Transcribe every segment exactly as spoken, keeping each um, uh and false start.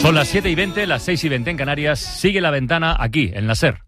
Son las siete y veinte, las seis y veinte en Canarias. Sigue La Ventana aquí, en la SER.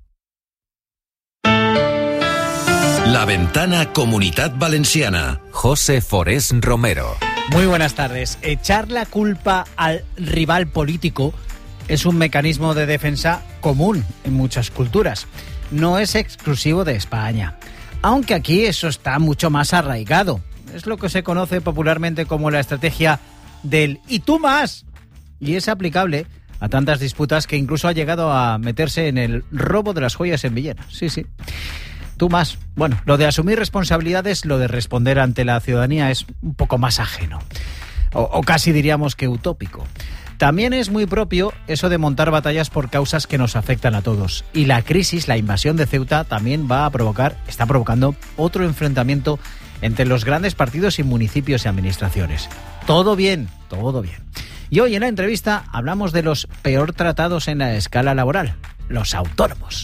La Ventana Comunitat Valenciana. José Forés Romero. Muy buenas tardes. Echar la culpa al rival político es un mecanismo de defensa común en muchas culturas. No es exclusivo de España, aunque aquí eso está mucho más arraigado. Es lo que se conoce popularmente como la estrategia del «y tú más», y es aplicable a tantas disputas que incluso ha llegado a meterse en el robo de las joyas en Villena. Sí, sí. Tú más. Bueno, lo de asumir responsabilidades, lo de responder ante la ciudadanía es un poco más ajeno. O, o casi diríamos que utópico. También es muy propio eso de montar batallas por causas que nos afectan a todos. Y la crisis, la invasión de Ceuta, también va a provocar, está provocando otro enfrentamiento entre los grandes partidos y municipios y administraciones. Todo bien, todo bien. Y hoy en la entrevista hablamos de los peor tratados en la escala laboral, los autónomos.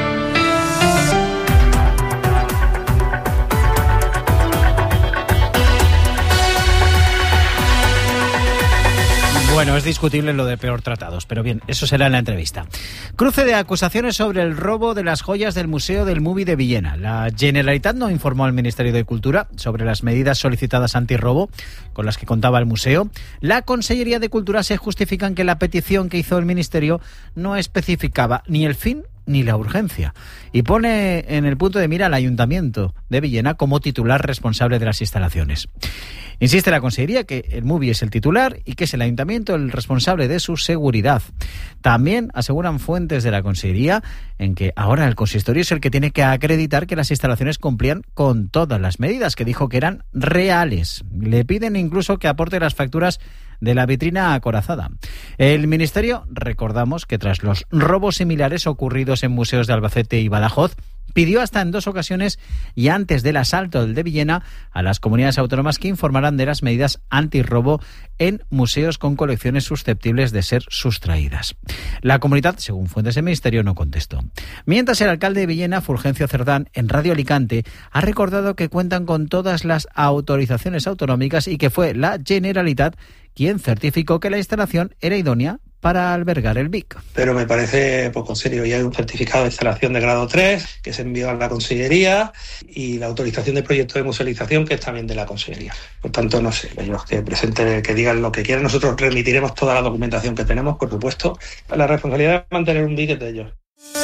Bueno, es discutible lo de peor tratados, pero bien, eso será en la entrevista. Cruce de acusaciones sobre el robo de las joyas del Museo del Mubi de Villena. La Generalitat no informó al Ministerio de Cultura sobre las medidas solicitadas antirrobo con las que contaba el museo. La Consellería de Cultura se justifica en que la petición que hizo el Ministerio no especificaba ni el fin ni la urgencia, y pone en el punto de mira al Ayuntamiento de Villena como titular responsable de las instalaciones. Insiste la Consellería que el Mubi es el titular y que es el Ayuntamiento el responsable de su seguridad. También aseguran fuentes de la Consellería en que ahora el consistorio es el que tiene que acreditar que las instalaciones cumplían con todas las medidas, que dijo que eran reales. Le piden incluso que aporte las facturas de la vitrina acorazada. El Ministerio, recordamos que tras los robos similares ocurridos en museos de Albacete y Badajoz, pidió hasta en dos ocasiones y antes del asalto del de Villena a las comunidades autónomas que informaran de las medidas antirrobo en museos con colecciones susceptibles de ser sustraídas. La comunidad, según fuentes del Ministerio, no contestó. Mientras, el alcalde de Villena, Fulgencio Cerdán, en Radio Alicante, ha recordado que cuentan con todas las autorizaciones autonómicas y que fue la Generalitat quien certificó que la instalación era idónea para albergar el V I C. Pero me parece poco serio. Ya hay un certificado de instalación de grado tres que se envió a la Consellería y la autorización de proyecto de musealización que es también de la Consellería. Por tanto, no sé, ellos que presenten, que digan lo que quieran. Nosotros remitiremos toda la documentación que tenemos, por supuesto. La responsabilidad de mantener un V I C es de ellos.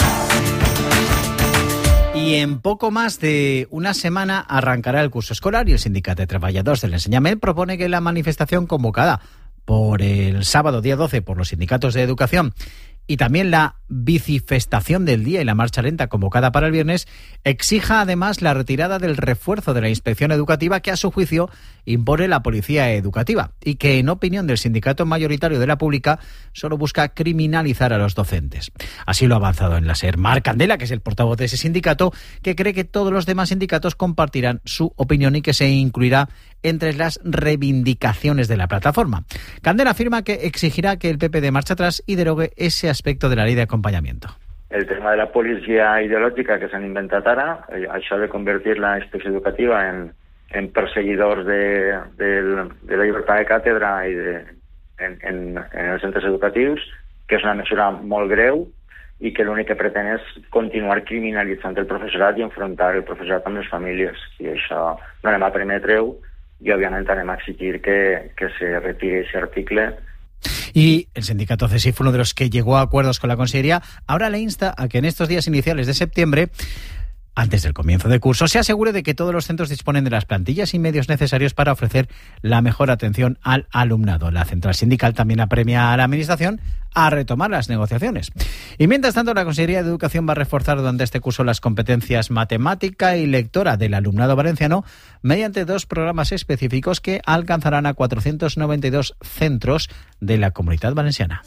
Y en poco más de una semana arrancará el curso escolar y el Sindicato de Trabajadores del Enseñament propone que la manifestación convocada por el sábado día doce por los sindicatos de educación y también la bicifestación del día y la marcha lenta convocada para el viernes exija además la retirada del refuerzo de la inspección educativa que a su juicio impone la policía educativa y que en opinión del sindicato mayoritario de la pública solo busca criminalizar a los docentes. Así lo ha avanzado en la SER Marc Candela, que es el portavoz de ese sindicato, que cree que todos los demás sindicatos compartirán su opinión y que se incluirá entre las reivindicaciones de la plataforma. Candela afirma que exigirá que el P P dé marcha atrás y derogue ese aspecto de la ley de acompanyamiento. El tema de la policia ideològica que s'han inventat ara, això de convertir la inspecció educativa en, en perseguidors de, de, de la llibertat de càtedra i de, en, en, en els centres educatius, que és una mesura molt greu i que l'únic que pretén és continuar criminalitzant el professorat i enfrontar el professorat amb les famílies. I això no anem a permetre-ho i, òbviament, anem a exigir que, que se retiri aquest article. Y el sindicato C E S I fue uno de los que llegó a acuerdos con la Consellería. Ahora le insta a que en estos días iniciales de septiembre, antes del comienzo de curso, se asegure de que todos los centros disponen de las plantillas y medios necesarios para ofrecer la mejor atención al alumnado. La central sindical también apremia a la Administración a retomar las negociaciones. Y mientras tanto, la Consellería de Educación va a reforzar durante este curso las competencias matemática y lectora del alumnado valenciano mediante dos programas específicos que alcanzarán a cuatrocientos noventa y dos centros de la Comunidad Valenciana.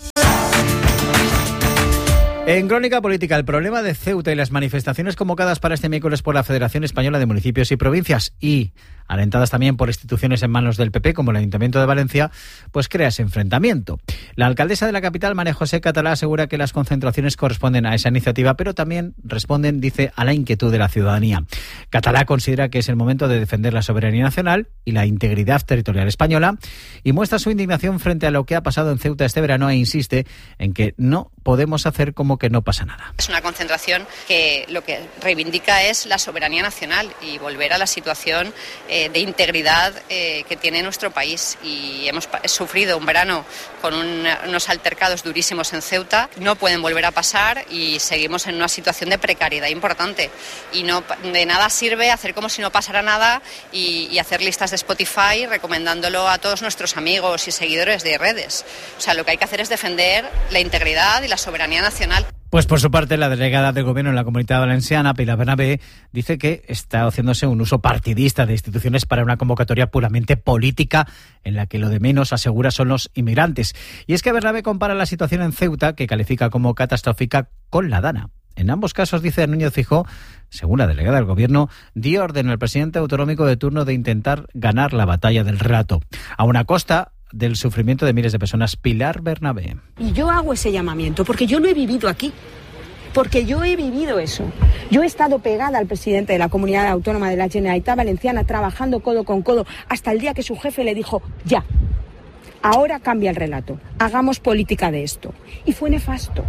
En Crónica Política, el problema de Ceuta y las manifestaciones convocadas para este miércoles por la Federación Española de Municipios y Provincias. Y alentadas también por instituciones en manos del P P, como el Ayuntamiento de Valencia, pues crea ese enfrentamiento. La alcaldesa de la capital, María José Catalá, asegura que las concentraciones corresponden a esa iniciativa, pero también responden, dice, a la inquietud de la ciudadanía. Catalá considera que es el momento de defender la soberanía nacional y la integridad territorial española y muestra su indignación frente a lo que ha pasado en Ceuta este verano e insiste en que no podemos hacer como que no pasa nada. Es una concentración que lo que reivindica es la soberanía nacional y volver a la situación eh, de integridad eh, que tiene nuestro país. Y hemos sufrido un verano con un, unos altercados durísimos en Ceuta. No pueden volver a pasar y seguimos en una situación de precariedad importante. Y no de nada sirve hacer como si no pasara nada y, y hacer listas de Spotify recomendándolo a todos nuestros amigos y seguidores de redes. O sea, lo que hay que hacer es defender la integridad y la soberanía nacional. Pues por su parte, la delegada del Gobierno en la Comunidad Valenciana, Pilar Bernabé, dice que está haciéndose un uso partidista de instituciones para una convocatoria puramente política en la que lo de menos, asegura, son los inmigrantes. Y es que Bernabé compara la situación en Ceuta, que califica como catastrófica, con la Dana. En ambos casos, dice Núñez Feijóo, según la delegada del Gobierno, dio orden al presidente autonómico de turno de intentar ganar la batalla del relato, a una costa del sufrimiento de miles de personas. Pilar Bernabé. Y yo hago ese llamamiento porque yo lo he vivido aquí, porque yo he vivido eso. Yo he estado pegada al presidente de la Comunidad Autónoma de la Generalitat Valenciana, trabajando codo con codo, hasta el día que su jefe le dijo, ya, ahora cambia el relato, hagamos política de esto. Y fue nefasto,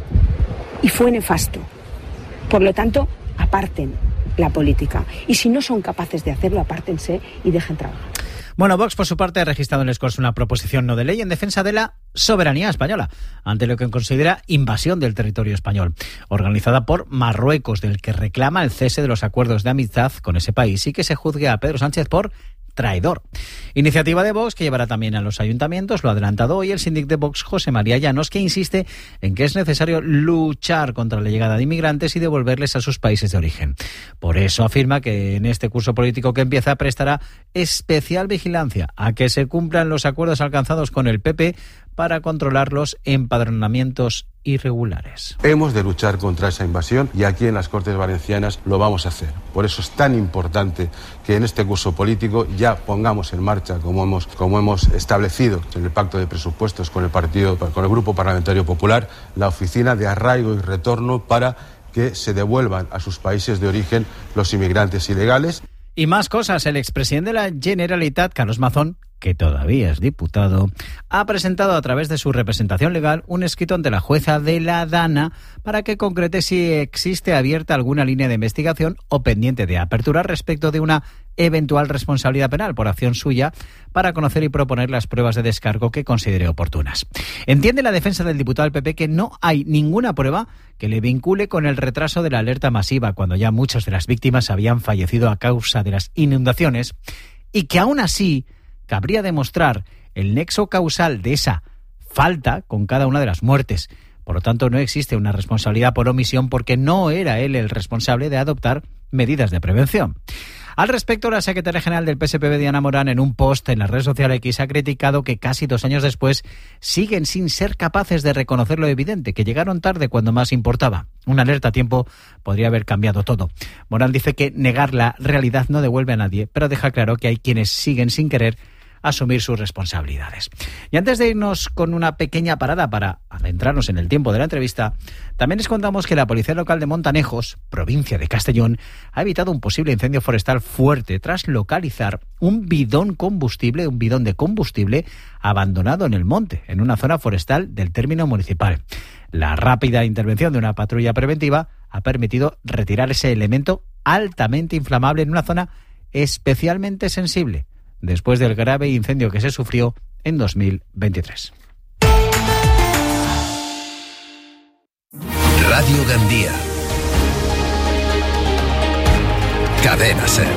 y fue nefasto. Por lo tanto, aparten la política. Y si no son capaces de hacerlo, apártense y dejen trabajar. Bueno, Vox, por su parte, ha registrado en el Corts una proposición no de ley en defensa de la soberanía española, ante lo que considera invasión del territorio español, organizada por Marruecos, del que reclama el cese de los acuerdos de amistad con ese país y que se juzgue a Pedro Sánchez por traidor. Iniciativa de Vox que llevará también a los ayuntamientos, lo ha adelantado hoy el síndic de Vox, José María Llanos, que insiste en que es necesario luchar contra la llegada de inmigrantes y devolverles a sus países de origen. Por eso afirma que en este curso político que empieza prestará especial vigilancia a que se cumplan los acuerdos alcanzados con el P P para controlar los empadronamientos irregulares. Hemos de luchar contra esa invasión y aquí en las Cortes Valencianas lo vamos a hacer. Por eso es tan importante que en este curso político ya pongamos en marcha, como hemos, como hemos establecido en el pacto de presupuestos con el partido, con el Grupo Parlamentario Popular, la oficina de arraigo y retorno para que se devuelvan a sus países de origen los inmigrantes ilegales. Y más cosas. El expresidente de la Generalitat, Carlos Mazón, que todavía es diputado, ha presentado a través de su representación legal un escrito ante la jueza de la Dana para que concrete si existe abierta alguna línea de investigación o pendiente de apertura respecto de una eventual responsabilidad penal por acción suya para conocer y proponer las pruebas de descargo que considere oportunas. Entiende la defensa del diputado del P P que no hay ninguna prueba que le vincule con el retraso de la alerta masiva cuando ya muchas de las víctimas habían fallecido a causa de las inundaciones y que aún así cabría demostrar el nexo causal de esa falta con cada una de las muertes. Por lo tanto, no existe una responsabilidad por omisión porque no era él el responsable de adoptar medidas de prevención. Al respecto, la secretaria general del P S P B, Diana Morán, en un post en la red social X, ha criticado que casi dos años después siguen sin ser capaces de reconocer lo evidente, que llegaron tarde cuando más importaba. Una alerta a tiempo podría haber cambiado todo. Morán dice que negar la realidad no devuelve a nadie, pero deja claro que hay quienes siguen sin querer asumir sus responsabilidades. Y antes de irnos con una pequeña parada para adentrarnos en el tiempo de la entrevista, también les contamos que la Policía Local de Montanejos, provincia de Castellón, ha evitado un posible incendio forestal fuerte tras localizar un bidón combustible, un bidón de combustible abandonado en el monte, en una zona forestal del término municipal. La rápida intervención de una patrulla preventiva ha permitido retirar ese elemento altamente inflamable en una zona especialmente sensible, después del grave incendio que se sufrió en dos mil veintitrés. Radio Gandía. Cadena SER.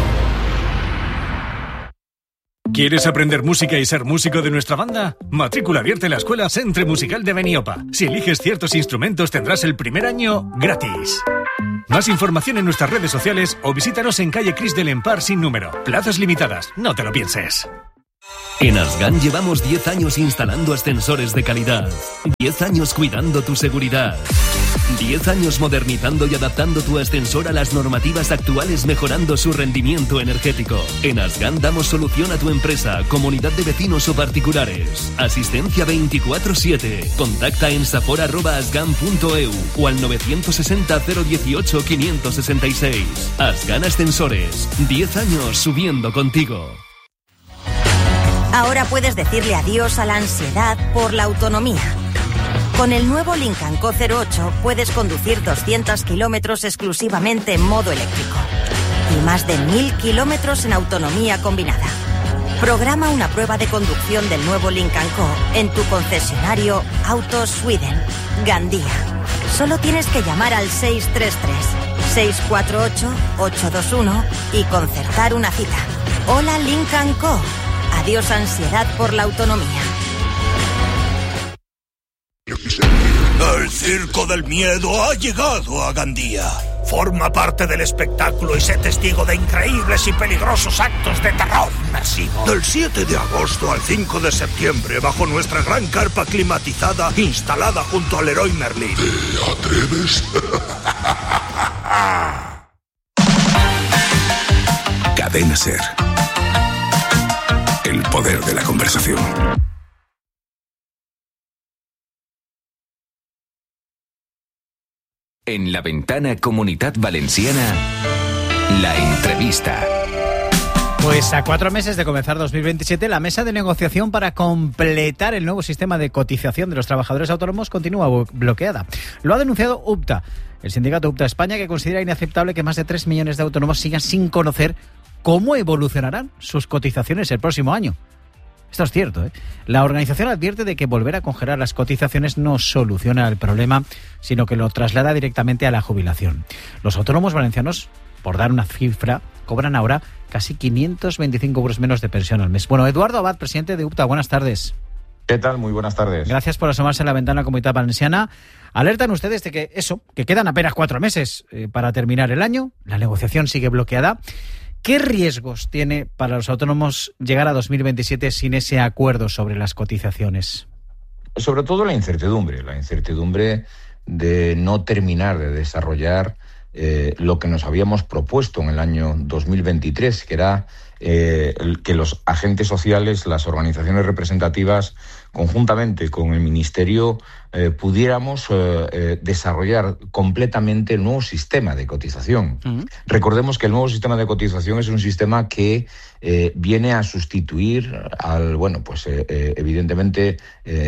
¿Quieres aprender música y ser músico de nuestra banda? Matrícula abierta en la Escuela Centre Musical de Beniopa. Si eliges ciertos instrumentos tendrás el primer año gratis. Más información en nuestras redes sociales o visítanos en calle Cris del Empar sin número. Plazas limitadas, no te lo pienses. En Asgan llevamos diez años instalando ascensores de calidad, diez años cuidando tu seguridad, diez años modernizando y adaptando tu ascensor a las normativas actuales, mejorando su rendimiento energético. En Asgan damos solución a tu empresa, comunidad de vecinos o particulares. Asistencia veinticuatro siete. Contacta en sapor arroba asgan punto e u o al nueve seis cero cero dieciocho quinientos sesenta y seis. Asgan Ascensores. diez años subiendo contigo. Ahora puedes decirle adiós a la ansiedad por la autonomía. Con el nuevo Lincoln Co cero ocho puedes conducir doscientos kilómetros exclusivamente en modo eléctrico y más de mil kilómetros en autonomía combinada. Programa una prueba de conducción del nuevo Lincoln Co en tu concesionario Auto Sweden, Gandía. Solo tienes que llamar al seis tres tres, seis cuatro ocho, ocho dos uno y concertar una cita. Hola Lincoln Co. Adiós ansiedad por la autonomía. El Circo del Miedo ha llegado a Gandía. Forma parte del espectáculo y sé testigo de increíbles y peligrosos actos de terror inmersivo. Del siete de agosto al cinco de septiembre, bajo nuestra gran carpa climatizada instalada junto al Leroy Merlin. ¿Te atreves? Cadena SER. El poder de la conversación. En la ventana Comunitat Valenciana, la entrevista. Pues a cuatro meses de comenzar dos mil veintisiete, la mesa de negociación para completar el nuevo sistema de cotización de los trabajadores autónomos continúa bloqueada. Lo ha denunciado UPTA, el sindicato UPTA España, que considera inaceptable que más de tres millones de autónomos sigan sin conocer cómo evolucionarán sus cotizaciones el próximo año. Esto es cierto, ¿eh? La organización advierte de que volver a congelar las cotizaciones no soluciona el problema, sino que lo traslada directamente a la jubilación. Los autónomos valencianos, por dar una cifra, cobran ahora casi quinientos veinticinco euros menos de pensión al mes. Bueno, Eduardo Abad, presidente de UPTA, buenas tardes. ¿Qué tal? Muy buenas tardes. Gracias por asomarse a la ventana Comunitat Valenciana. Alertan ustedes de que eso, que quedan apenas cuatro meses eh, para terminar el año, la negociación sigue bloqueada. ¿Qué riesgos tiene para los autónomos llegar a dos mil veintisiete sin ese acuerdo sobre las cotizaciones? Sobre todo la incertidumbre, la incertidumbre de no terminar de desarrollar eh, lo que nos habíamos propuesto en el año dos mil veintitrés, que era eh, que los agentes sociales, las organizaciones representativas, conjuntamente con el Ministerio, eh, pudiéramos eh, eh, desarrollar completamente el nuevo sistema de cotización. Uh-huh. Recordemos que el nuevo sistema de cotización es un sistema que eh, viene a sustituir al, bueno, pues eh, eh, evidentemente eh,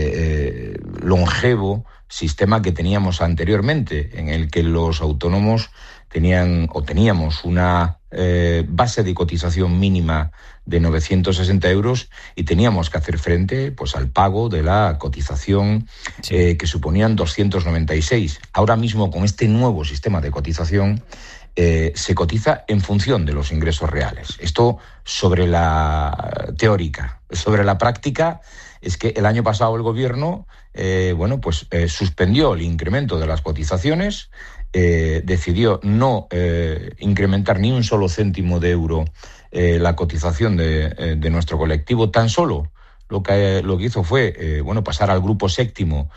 eh, longevo sistema que teníamos anteriormente, en el que los autónomos tenían o teníamos una eh, base de cotización mínima de novecientos sesenta euros y teníamos que hacer frente pues al pago de la cotización sí. eh, que suponían doscientos noventa y seis. Ahora mismo, con este nuevo sistema de cotización, eh, se cotiza en función de los ingresos reales. Esto sobre la teórica. Sobre la práctica, es que el año pasado el gobierno eh, bueno, pues, eh, suspendió el incremento de las cotizaciones, eh, decidió no eh, incrementar ni un solo céntimo de euro Eh, la cotización de, eh, de nuestro colectivo. Tan solo lo que, lo que hizo fue eh, bueno, pasar al grupo séptimo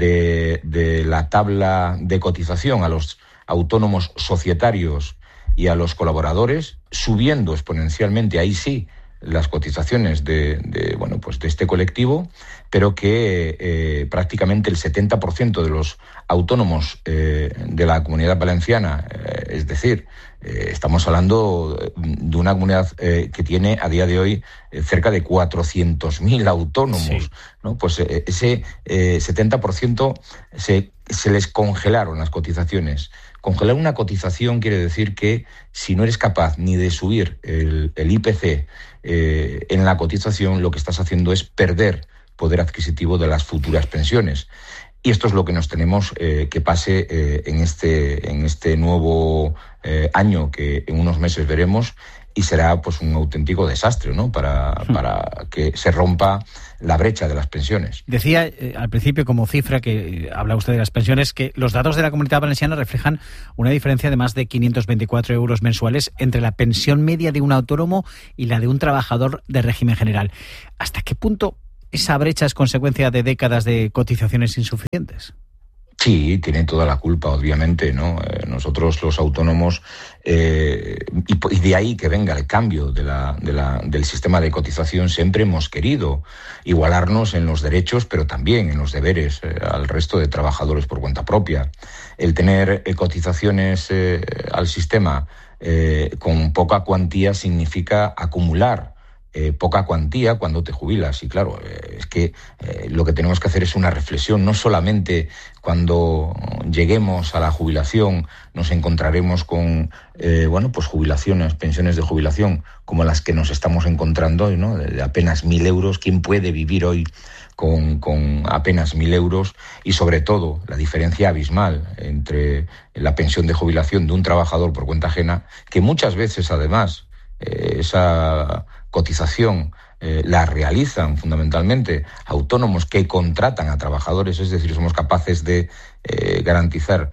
de, de la tabla de cotización a los autónomos societarios y a los colaboradores, subiendo exponencialmente, ahí sí, las cotizaciones de, de, bueno, pues de este colectivo, pero que eh, prácticamente el setenta por ciento de los autónomos eh, de la Comunidad Valenciana, eh, es decir, eh, estamos hablando de una comunidad eh, que tiene a día de hoy eh, cerca de cuatrocientos mil autónomos, sí. ¿no? Pues eh, ese eh, setenta por ciento se, se les congelaron las cotizaciones. Congelar una cotización quiere decir que si no eres capaz ni de subir el, el I P C eh, en la cotización, lo que estás haciendo es perder poder adquisitivo de las futuras pensiones. Y esto es lo que nos tenemos eh, que pase eh, en este en este nuevo eh, año que en unos meses veremos, y será pues un auténtico desastre, ¿no? Para, para que se rompa la brecha de las pensiones. Decía eh, al principio, como cifra, que eh, habla usted de las pensiones, que los datos de la Comunidad Valenciana reflejan una diferencia de más de quinientos veinticuatro euros mensuales entre la pensión media de un autónomo y la de un trabajador de régimen general. ¿Hasta qué punto esa brecha es consecuencia de décadas de cotizaciones insuficientes? Sí, tienen toda la culpa, obviamente, ¿no? Eh, nosotros los autónomos, eh, y, y de ahí que venga el cambio de la, de la, del sistema de cotización, siempre hemos querido igualarnos en los derechos, pero también en los deberes eh, al resto de trabajadores por cuenta propia. El tener eh, cotizaciones eh, al sistema eh, con poca cuantía significa acumular Eh, poca cuantía cuando te jubilas. Y claro, eh, es que eh, lo que tenemos que hacer es una reflexión. No solamente cuando lleguemos a la jubilación nos encontraremos con eh, bueno, pues jubilaciones, pensiones de jubilación como las que nos estamos encontrando hoy, ¿no? De, de apenas mil euros. ¿Quién puede vivir hoy con, con apenas mil euros? Y sobre todo la diferencia abismal entre la pensión de jubilación de un trabajador por cuenta ajena, que muchas veces además eh, esa cotización eh, la realizan fundamentalmente autónomos que contratan a trabajadores, es decir, somos capaces de eh, garantizar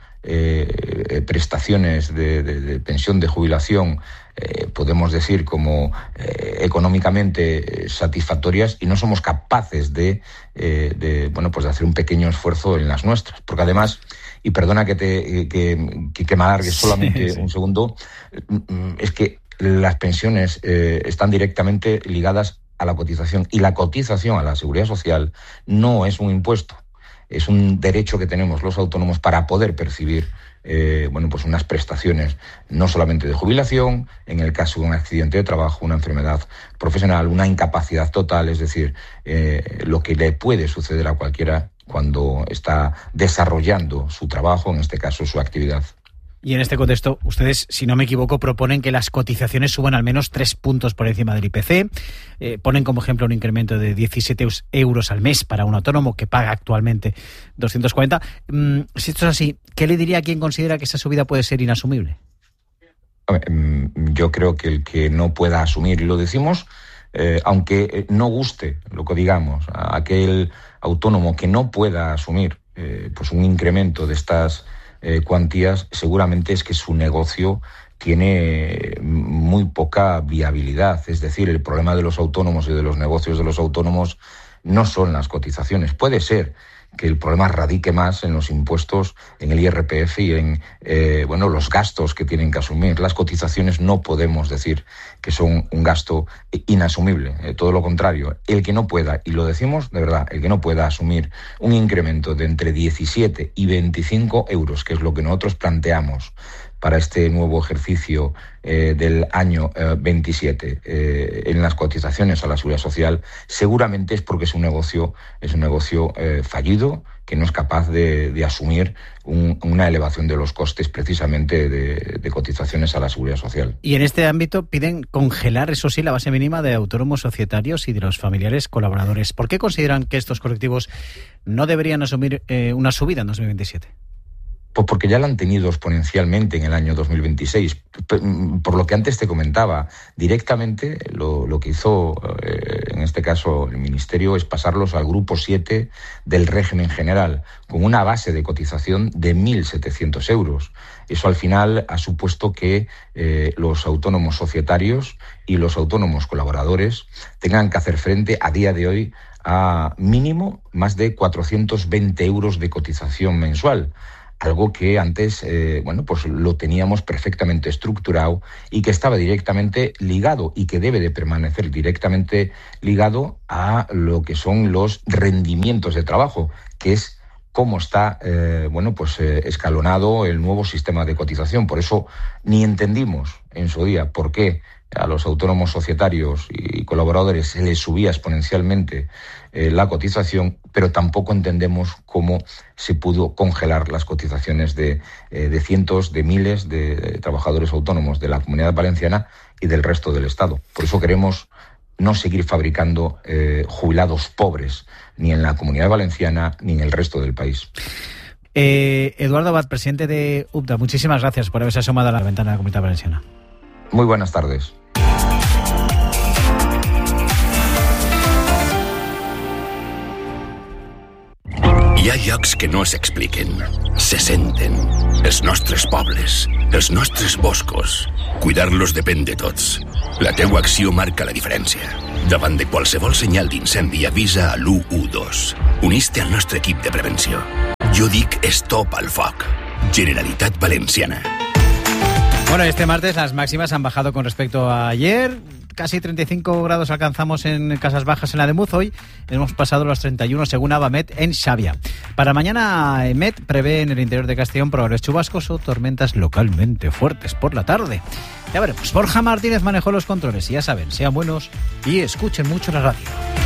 eh, prestaciones de, de, de pensión de jubilación, eh, podemos decir, como eh, económicamente satisfactorias, y no somos capaces de, eh, de, bueno, pues de hacer un pequeño esfuerzo en las nuestras. Porque además, y perdona que te que, que, que me alargue solamente sí, sí. un segundo, es que las pensiones eh, están directamente ligadas a la cotización, y la cotización a la Seguridad Social no es un impuesto, es un derecho que tenemos los autónomos para poder percibir eh, bueno, pues unas prestaciones no solamente de jubilación, en el caso de un accidente de trabajo, una enfermedad profesional, una incapacidad total, es decir, eh, lo que le puede suceder a cualquiera cuando está desarrollando su trabajo, en este caso su actividad. Y en este contexto, ustedes, si no me equivoco, proponen que las cotizaciones suban al menos tres puntos por encima del I P C. Eh, ponen como ejemplo un incremento de diecisiete euros al mes para un autónomo que paga actualmente doscientos cuarenta. Mm, si esto es así, ¿qué le diría a quien considera que esa subida puede ser inasumible? Yo creo que el que no pueda asumir, y lo decimos, eh, aunque no guste lo que digamos, a aquel autónomo que no pueda asumir eh, pues un incremento de estas Eh, cuantías, seguramente es que su negocio tiene muy poca viabilidad. Es decir, el problema de los autónomos y de los negocios de los autónomos no son las cotizaciones. Puede ser que el problema radique más en los impuestos, en el I R P F y en eh, bueno, los gastos que tienen que asumir. Las cotizaciones no podemos decir que son un gasto inasumible, eh, todo lo contrario. El que no pueda, y lo decimos de verdad, el que no pueda asumir un incremento de entre diecisiete y veinticinco euros, que es lo que nosotros planteamos para este nuevo ejercicio eh, del año eh, veintisiete eh, en las cotizaciones a la Seguridad Social, seguramente es porque es un negocio, es un negocio eh, fallido, que no es capaz de, de asumir un, una elevación de los costes precisamente de, de cotizaciones a la Seguridad Social. Y en este ámbito piden congelar, eso sí, la base mínima de autónomos societarios y de los familiares colaboradores. ¿Por qué consideran que estos colectivos no deberían asumir eh, una subida en dos mil veintisiete? Pues porque ya la han tenido exponencialmente en el año dos mil veintiséis. Por lo que antes te comentaba, directamente lo, lo que hizo, eh, en este caso, el Ministerio es pasarlos al grupo siete del régimen general, con una base de cotización de mil setecientos euros. Eso al final ha supuesto que eh, los autónomos societarios y los autónomos colaboradores tengan que hacer frente a día de hoy a mínimo más de cuatrocientos veinte euros de cotización mensual. Algo que antes, eh, bueno, pues lo teníamos perfectamente estructurado y que estaba directamente ligado y que debe de permanecer directamente ligado a lo que son los rendimientos de trabajo, que es cómo está, eh, bueno, pues eh, escalonado el nuevo sistema de cotización. Por eso ni entendimos en su día por qué a los autónomos societarios y colaboradores se les subía exponencialmente eh, la cotización, pero tampoco entendemos cómo se pudo congelar las cotizaciones de, eh, de cientos, de miles de, de trabajadores autónomos de la Comunidad Valenciana y del resto del Estado. Por eso queremos no seguir fabricando eh, jubilados pobres, ni en la Comunidad Valenciana ni en el resto del país. Eh, Eduardo Abad, presidente de U P D A, muchísimas gracias por haberse asomado a la ventana de la Comunidad Valenciana. Muy buenas tardes. Hi ha llocs que no s'expliquen, se senten. Els nostres pobles, els nostres boscos. Cuidar-los depèn de tots. La teua acció marca la diferència. Davant de qualsevol senyal d'incendi, avisa a l'u u dos. Unís-te al nostre equip de prevenció. Jo dic stop al foc. Generalitat Valenciana. Bueno, este martes las máximas han bajado con respecto a ayer. Casi treinta y cinco grados alcanzamos en Casas Bajas, en la de Muz. Hoy hemos pasado los treinta y uno según Avamet en Xavia. Para mañana, Emet prevé en el interior de Castellón probables chubascos o tormentas localmente fuertes por la tarde. Ya veremos. Borja Martínez manejó los controles y ya saben, sean buenos y escuchen mucho la radio.